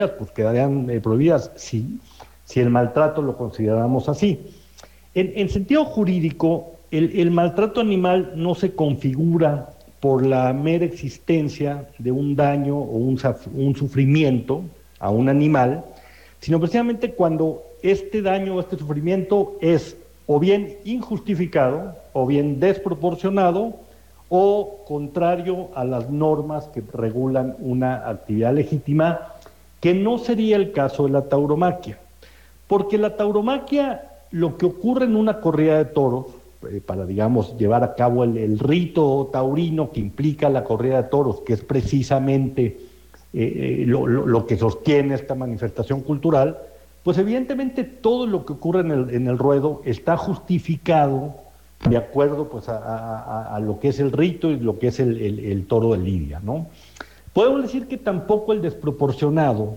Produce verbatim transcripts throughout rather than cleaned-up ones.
pues quedarían eh, prohibidas si, si el maltrato lo consideramos así. En, en sentido jurídico, el, el maltrato animal no se configura por la mera existencia de un daño o un, un sufrimiento a un animal, sino precisamente cuando este daño o este sufrimiento es o bien injustificado, o bien desproporcionado, o contrario a las normas que regulan una actividad legítima, que no sería el caso de la tauromaquia. Porque la tauromaquia, lo que ocurre en una corrida de toros, eh, para, digamos, llevar a cabo el, el rito taurino que implica la corrida de toros, que es precisamente eh, lo, lo, lo que sostiene esta manifestación cultural, pues evidentemente todo lo que ocurre en el, en el ruedo está justificado de acuerdo pues a, a, a lo que es el rito y lo que es el, el, el toro de lidia, ¿no? Podemos decir que tampoco el desproporcionado,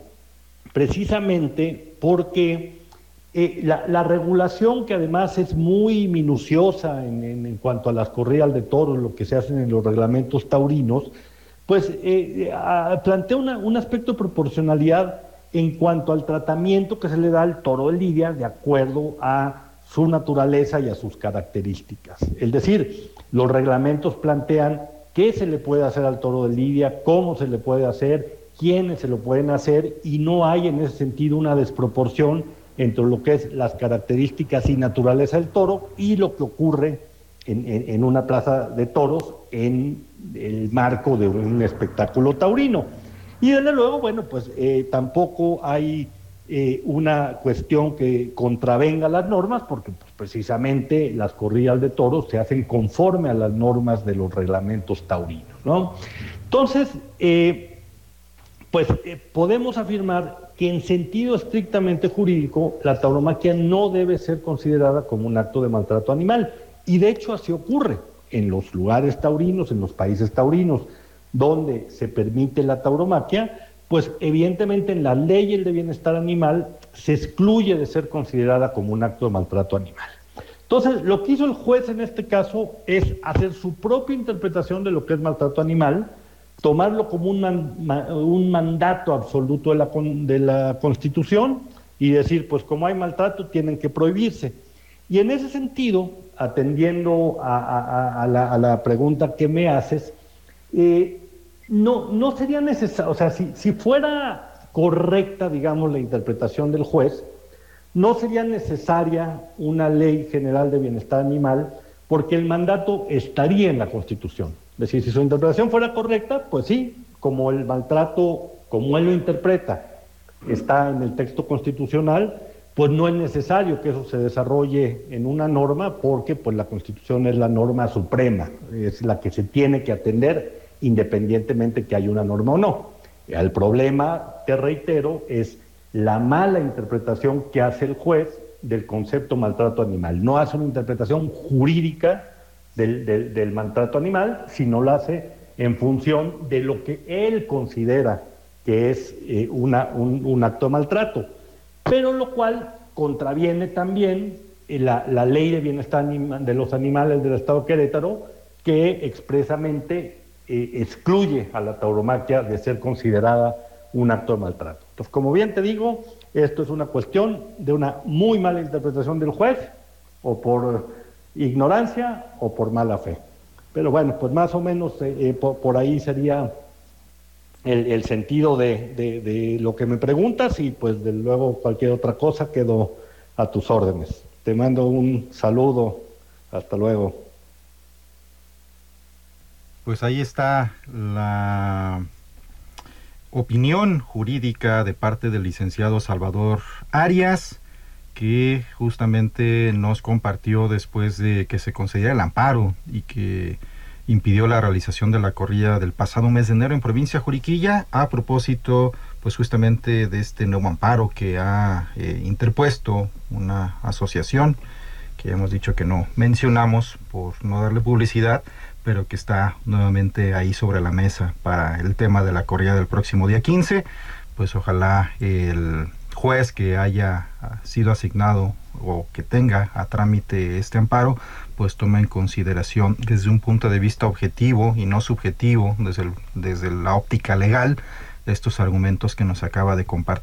precisamente porque eh, la, la regulación, que además es muy minuciosa en, en, en cuanto a las corridas de toros, lo que se hacen en los reglamentos taurinos, pues eh, a, plantea una, un aspecto de proporcionalidad en cuanto al tratamiento que se le da al toro de lidia de acuerdo a su naturaleza y a sus características. Es decir, los reglamentos plantean qué se le puede hacer al toro de lidia, cómo se le puede hacer, quiénes se lo pueden hacer, y no hay en ese sentido una desproporción entre lo que es las características y naturaleza del toro y lo que ocurre en, en, en una plaza de toros en el marco de un espectáculo taurino. Y desde luego, bueno, pues eh, tampoco hay eh, una cuestión que contravenga las normas, porque pues, precisamente las corridas de toros se hacen conforme a las normas de los reglamentos taurinos, ¿no? Entonces, eh, pues eh, podemos afirmar que en sentido estrictamente jurídico, la tauromaquia no debe ser considerada como un acto de maltrato animal, y de hecho así ocurre en los lugares taurinos, en los países taurinos, donde se permite la tauromaquia, pues evidentemente en las leyes de bienestar animal se excluye de ser considerada como un acto de maltrato animal. Entonces, lo que hizo el juez en este caso es hacer su propia interpretación de lo que es maltrato animal, tomarlo como un, man, un mandato absoluto de la, de la Constitución y decir, pues como hay maltrato, tienen que prohibirse. Y en ese sentido, atendiendo a, a, a, la, a la pregunta que me haces, eh, No, no sería necesario, o sea, si, si fuera correcta, digamos, la interpretación del juez, no sería necesaria una ley general de bienestar animal, porque el mandato estaría en la Constitución. Es decir, si su interpretación fuera correcta, pues sí, como el maltrato, como él lo interpreta, está en el texto constitucional, pues no es necesario que eso se desarrolle en una norma, porque pues la Constitución es la norma suprema, es la que se tiene que atender, independientemente que haya una norma o no. El problema, te reitero, es la mala interpretación que hace el juez del concepto maltrato animal. No hace una interpretación jurídica del, del, del maltrato animal, sino lo hace en función de lo que él considera que es eh, una, un, un acto de maltrato, pero lo cual contraviene también la, la ley de bienestar de los animales del Estado de Querétaro, que expresamente Eh, excluye a la tauromaquia de ser considerada un acto de maltrato. Entonces, como bien te digo, esto es una cuestión de una muy mala interpretación del juez, o por ignorancia o por mala fe. Pero bueno, pues más o menos eh, eh, por, por ahí sería el, el sentido de, de, de lo que me preguntas, y pues de luego cualquier otra cosa quedo a tus órdenes. Te mando un saludo, hasta luego. Pues ahí está la opinión jurídica de parte del licenciado Salvador Arias, que justamente nos compartió después de que se concediera el amparo y que impidió la realización de la corrida del pasado mes de enero en provincia de Juriquilla, a propósito pues justamente de este nuevo amparo que ha eh, interpuesto una asociación que hemos dicho que no mencionamos por no darle publicidad, pero que está nuevamente ahí sobre la mesa para el tema de la corrida del próximo día quince. Pues ojalá el juez que haya sido asignado o que tenga a trámite este amparo, pues tome en consideración desde un punto de vista objetivo y no subjetivo, desde, el, desde la óptica legal, estos argumentos que nos acaba de compartir.